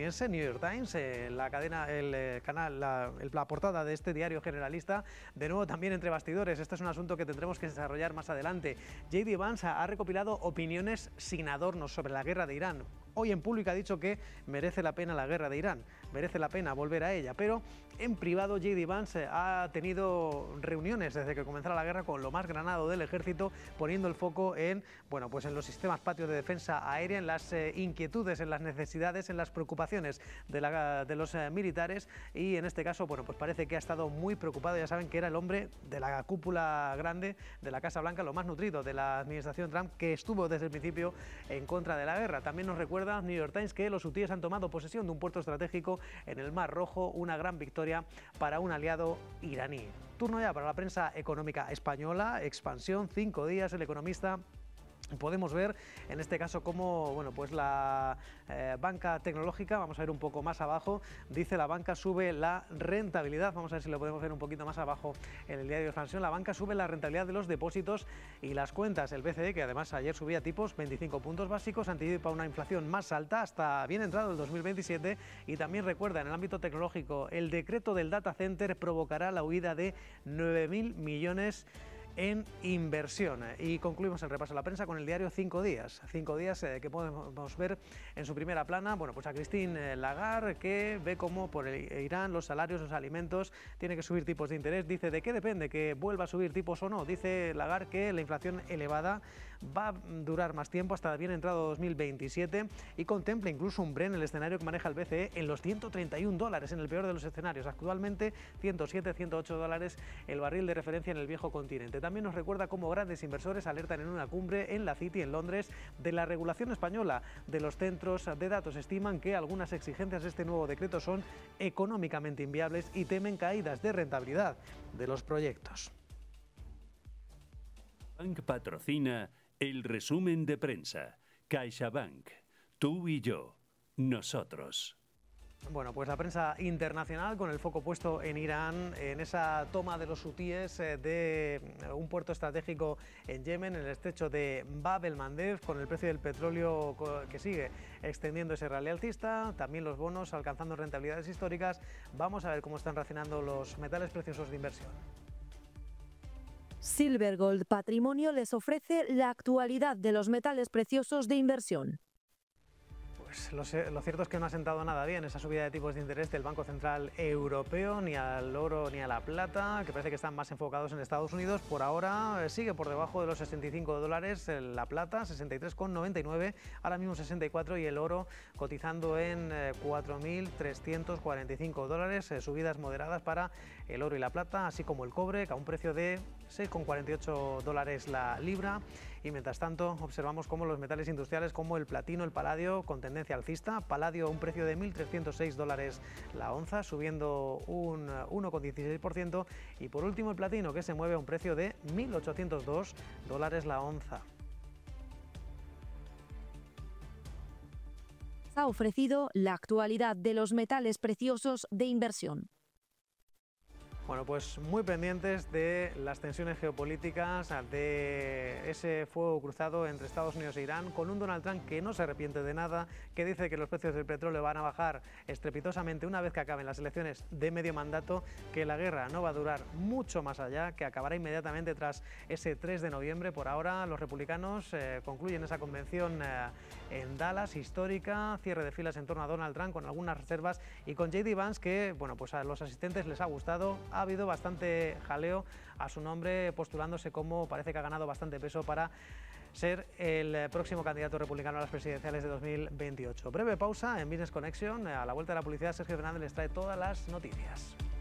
estadounidense, New York Times, la portada de este diario generalista, de nuevo también entre bastidores. Este es un asunto que tendremos que desarrollar más adelante. J.D. Vance ha recopilado opiniones sin adornos sobre la guerra de Irán. Hoy en público ha dicho que merece la pena la guerra de Irán, merece la pena volver a ella, pero en privado J.D. Vance ha tenido reuniones desde que comenzara la guerra con lo más granado del ejército, poniendo el foco en, bueno, pues en los sistemas patios de defensa aérea, en las inquietudes, en las necesidades, en las preocupaciones de los militares, y en este caso, bueno, pues parece que ha estado muy preocupado. Ya saben que era el hombre de la cúpula grande de la Casa Blanca, lo más nutrido de la administración Trump, que estuvo desde el principio en contra de la guerra. También nos recuerda New York Times que los hutíes han tomado posesión de un puerto estratégico en el Mar Rojo, una gran victoria para un aliado iraní. Turno ya para la prensa económica española, expansión, 5 días, El Economista. Podemos ver en este caso cómo, bueno, pues la banca tecnológica, vamos a ver un poco más abajo, dice: la banca sube la rentabilidad. Vamos a ver si lo podemos ver un poquito más abajo en el diario Expansión. La banca sube la rentabilidad de los depósitos y las cuentas. El BCE, que además ayer subía tipos 25 puntos básicos, anticipa una inflación más alta hasta bien entrado el 2027, y también recuerda, en el ámbito tecnológico, el decreto del data center provocará la huida de 9.000 millones en inversión. Y concluimos el repaso a la prensa con el diario 5 días. 5 días que podemos ver en su primera plana, bueno, pues a Christine Lagarde, que ve cómo por Irán los salarios, los alimentos, tiene que subir tipos de interés. Dice: ¿de qué depende que vuelva a subir tipos o no? Dice Lagarde que la inflación elevada va a durar más tiempo, hasta bien entrado 2027, y contempla incluso un Brent, el escenario que maneja el BCE, en los $131, en el peor de los escenarios. Actualmente 107, 108 dólares el barril de referencia en el viejo continente. También nos recuerda cómo grandes inversores alertan en una cumbre en la City, en Londres, de la regulación española de los centros de datos. Estiman que algunas exigencias de este nuevo decreto son económicamente inviables y temen caídas de rentabilidad de los proyectos. Bank patrocina el resumen de prensa. CaixaBank, tú y yo, nosotros. Bueno, pues la prensa internacional con el foco puesto en Irán, en esa toma de los hutíes de un puerto estratégico en Yemen, en el estrecho de Bab el Mandeb, con el precio del petróleo que sigue extendiendo ese rally alcista, también los bonos alcanzando rentabilidades históricas. Vamos a ver cómo están reaccionando los metales preciosos de inversión. Silvergold Patrimonio les ofrece la actualidad de los metales preciosos de inversión. Lo cierto es que no ha sentado nada bien esa subida de tipos de interés del Banco Central Europeo, ni al oro ni a la plata, que parece que están más enfocados en Estados Unidos. Por ahora sigue por debajo de los 65 dólares la plata, 63,99, ahora mismo 64, y el oro cotizando en 4.345 dólares, subidas moderadas para el oro y la plata, así como el cobre, que a un precio de 6,48 dólares la libra. Y mientras tanto observamos cómo los metales industriales como el platino, el paladio, con tendencia alcista. Paladio a un precio de 1.306 dólares la onza, subiendo un 1,16%. Y por último el platino, que se mueve a un precio de 1.802 dólares la onza. Ha ofrecido la actualidad de los metales preciosos de inversión. Bueno, pues muy pendientes de las tensiones geopolíticas, de ese fuego cruzado entre Estados Unidos e Irán, con un Donald Trump que no se arrepiente de nada, que dice que los precios del petróleo van a bajar estrepitosamente una vez que acaben las elecciones de medio mandato, que la guerra no va a durar mucho más allá, que acabará inmediatamente tras ese 3 de noviembre. Por ahora los republicanos concluyen esa convención en Dallas, histórica, cierre de filas en torno a Donald Trump con algunas reservas, y con J.D. Vance, que bueno, pues a los asistentes les ha gustado. Ha habido bastante jaleo a su nombre, postulándose como, parece que ha ganado bastante peso para ser el próximo candidato republicano a las presidenciales de 2028. Breve pausa en Business Connection. A la vuelta de la publicidad, Sergio Fernández les trae todas las noticias.